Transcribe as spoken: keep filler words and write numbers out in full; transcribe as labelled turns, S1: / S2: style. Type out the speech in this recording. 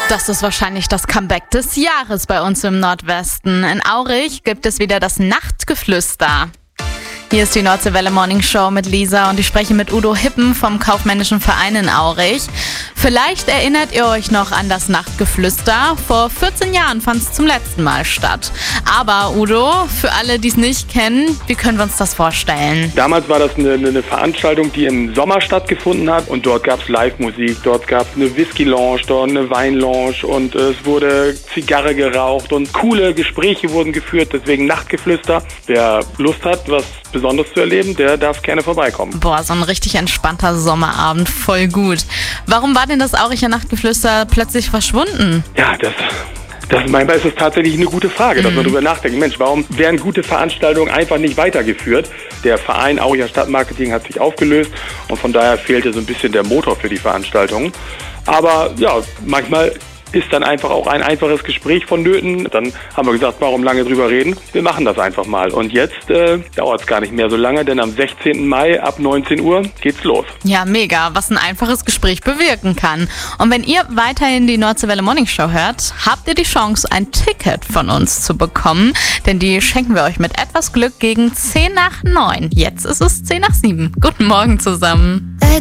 S1: Das ist wahrscheinlich das Comeback des Jahres bei uns im Nordwesten. In Aurich gibt es wieder das Nachtgeflüster. Hier ist die Nordseewelle Morning Show mit Lisa und ich spreche mit Udo Hippen vom Kaufmännischen Verein in Aurich. Vielleicht erinnert ihr euch noch an das Nachtgeflüster. Vor vierzehn Jahren fand es zum letzten Mal statt. Aber Udo, für alle, die es nicht kennen, wie können wir uns das vorstellen?
S2: Damals war das eine, eine Veranstaltung, die im Sommer stattgefunden hat und dort gab es Live-Musik, dort gab es eine Whisky-Lounge, dort eine Wein-Lounge und äh, es wurde Zigarre geraucht und coole Gespräche wurden geführt, deswegen Nachtgeflüster. Wer Lust hat, was Besonderes zu erleben, der darf gerne vorbeikommen.
S1: Boah, so ein richtig entspannter Sommerabend, voll gut. Warum war denn das Auricher Nachtgeflüster plötzlich verschwunden?
S2: Ja, das... Das manchmal ist es tatsächlich eine gute Frage, dass man darüber nachdenkt. Mensch, warum werden gute Veranstaltungen einfach nicht weitergeführt? Der Verein Auricher Stadtmarketing hat sich aufgelöst und von daher fehlte so ein bisschen der Motor für die Veranstaltung. Aber ja, manchmal ist dann einfach auch ein einfaches Gespräch vonnöten. Dann haben wir gesagt, warum lange drüber reden? Wir machen das einfach mal. Und jetzt äh, dauert es gar nicht mehr so lange, denn am sechzehnten Mai ab neunzehn Uhr geht's los.
S1: Ja, mega, was ein einfaches Gespräch bewirken kann. Und wenn ihr weiterhin die Nordseewelle Morning Show hört, habt ihr die Chance, ein Ticket von uns zu bekommen. Denn die schenken wir euch mit etwas Glück gegen zehn nach neun. Jetzt ist es zehn nach sieben. Guten Morgen zusammen.